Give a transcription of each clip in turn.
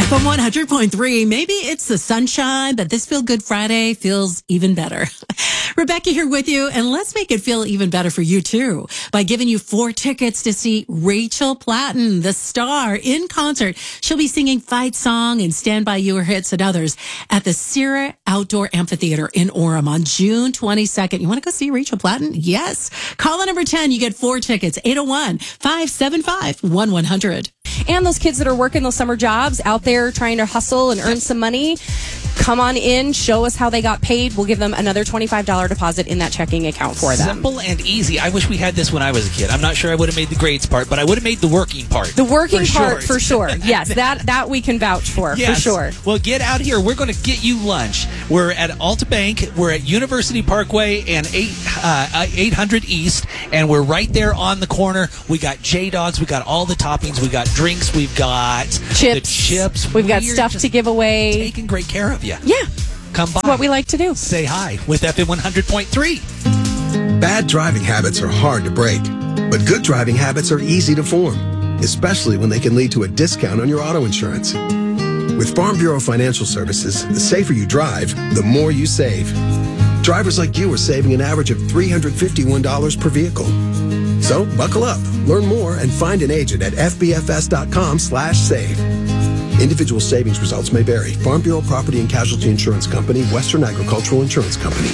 FM 100.3. Maybe it's the sunshine, but this Feel Good Friday feels even better. Rebecca here with you, and let's make it feel even better for you too by giving you 4 tickets to see Rachel Platten, the star, in concert. She'll be singing Fight Song and Stand By You, Her Hits, and others at the Sierra Outdoor Amphitheater in Orem on June 22nd. You want to go see Rachel Platten? Yes. Call number 10. You get 4 tickets. 801-575-1100. And those kids that are working those summer jobs out there trying to hustle and earn some money, come on in, show us how they got paid. We'll give them another $25 deposit in that checking account for them. Simple and easy. I wish we had this when I was a kid. I'm not sure I would have made the grades part, but I would have made the working part. The working part, for sure. Yes, that we can vouch for sure. Well, get out here. We're going to get you lunch. We're at Alta Bank. We're at University Parkway and 800 East, and we're right there on the corner. We got J-Dogs. We got all the toppings. We got drinks. We've got the chips. We've got stuff to give away. Taking great care of you. Yeah. Come by. That's what we like to do. Say hi with FM 100.3. Bad driving habits are hard to break, but good driving habits are easy to form, especially when they can lead to a discount on your auto insurance. With Farm Bureau Financial Services, the safer you drive, the more you save. Drivers like you are saving an average of $351 per vehicle. So buckle up, learn more, and find an agent at fbfs.com/save. Individual savings results may vary. Farm Bureau Property and Casualty Insurance Company, Western Agricultural Insurance Company.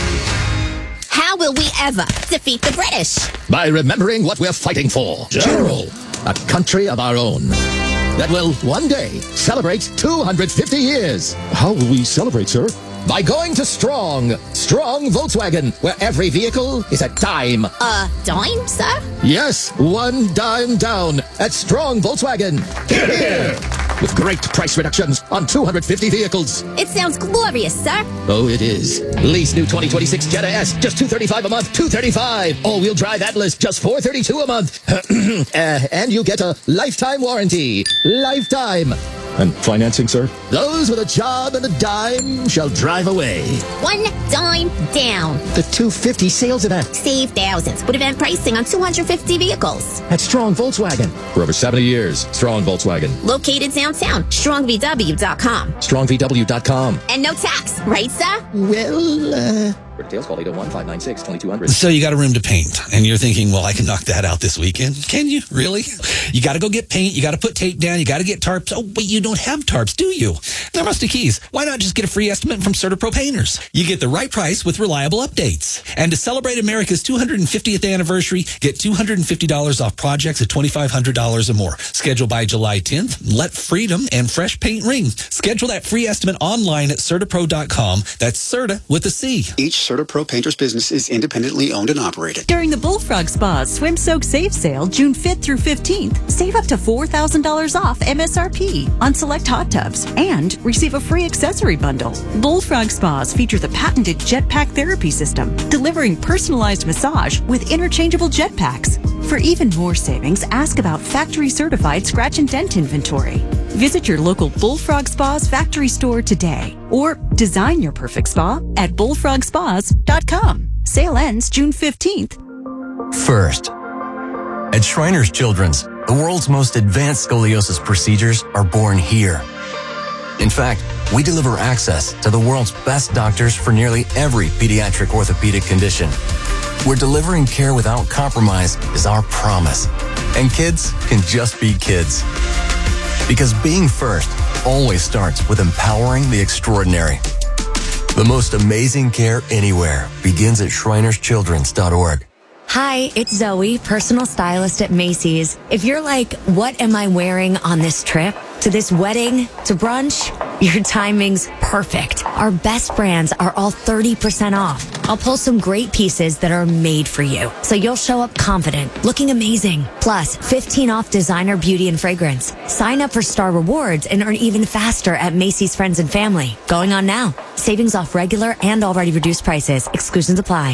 How will we ever defeat the British? By remembering what we're fighting for. General, a country of our own that will one day celebrate 250 years. How will we celebrate, sir? By going to Strong Volkswagen, where every vehicle is a dime. A dime, sir? Yes, 1 dime down at Strong Volkswagen. Here! With great price reductions on 250 vehicles. It sounds glorious, sir. Oh, it is. Lease new 2026 Jetta S, just $235 a month, $235. All-wheel drive Atlas, just $432 a month. And you get a lifetime warranty. Lifetime. And financing, sir? Those with a job and a dime shall drive away. 1 dime down. The 250 sales event. Save thousands with event pricing on 250 vehicles. At Strong Volkswagen. For over 70 years, Strong Volkswagen. Located downtown. StrongVW.com. StrongVW.com. And no tax, right, sir? Well, For details, call 801-596-2200. So you got a room to paint, and you're thinking, well, I can knock that out this weekend. Can you? Really? You got to go get paint. You got to put tape down. You got to get tarps. Oh, but you don't have tarps, do you? They're Rusty Keys. Why not just get a free estimate from CertaPro Painters? You get the right price with reliable updates. And to celebrate America's 250th anniversary, get $250 off projects at $2,500 or more. Schedule by July 10th. Let freedom and fresh paint ring. Schedule that free estimate online at CertaPro.com. That's Certa with a C. Each CertaPro Painters business is independently owned and operated. During the Bullfrog Spa Swim Soak Save Sale, June 5th through 15th, save up to $4,000 off MSRP on select hot tubs and receive a free accessory bundle. Bullfrog Spas feature the patented Jetpack Therapy System, delivering personalized massage with interchangeable jetpacks. For even more savings, ask about factory-certified scratch and dent inventory. Visit your local Bullfrog Spas factory store today or design your perfect spa at bullfrogspas.com. Sale ends June 15th. First, at Shriners Children's, the world's most advanced scoliosis procedures are born here. In fact, we deliver access to the world's best doctors for nearly every pediatric orthopedic condition. We're delivering care without compromise is our promise. And kids can just be kids. Because being first always starts with empowering the extraordinary. The most amazing care anywhere begins at shrinerschildrens.org. Hi, it's Zoe, personal stylist at Macy's. If you're like, what am I wearing on this trip? To this wedding? To brunch? Your timing's perfect. Our best brands are all 30% off. I'll pull some great pieces that are made for you, so you'll show up confident, looking amazing. Plus, 15 off designer beauty and fragrance. Sign up for Star Rewards and earn even faster at Macy's Friends and Family. Going on now. Savings off regular and already reduced prices. Exclusions apply.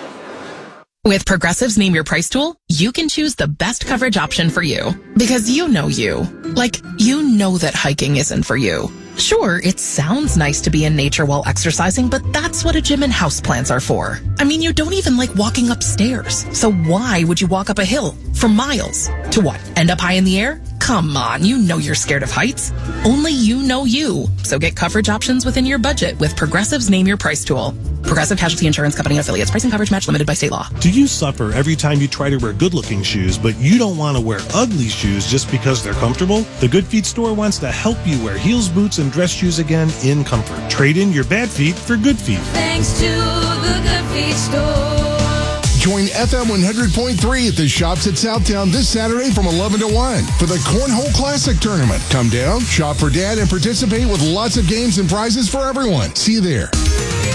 With Progressive's Name Your Price tool, you can choose the best coverage option for you. Because you know you. Like, you know that hiking isn't for you. Sure, it sounds nice to be in nature while exercising, but that's what a gym and houseplants are for. I mean, you don't even like walking upstairs. So why would you walk up a hill for miles? To what? End up high in the air? Come Come on, you know you're scared of heights. Only you know you. So get coverage options within your budget with Progressive's Name Your Price tool. Progressive Casualty Insurance Company affiliates. Price and coverage match limited by state law. Do you suffer every time you try to wear good-looking shoes, but you don't want to wear ugly shoes just because they're comfortable? The Good Feet store wants to help you wear heels, boots, and dress shoes again in comfort. Trade in your bad feet for good feet. Thanks to the Good Feet store. Join FM 100.3 at the Shops at Southtown this Saturday from 11 to 1 for the Cornhole Classic Tournament. Come down, shop for Dad, and participate with lots of games and prizes for everyone. See you there.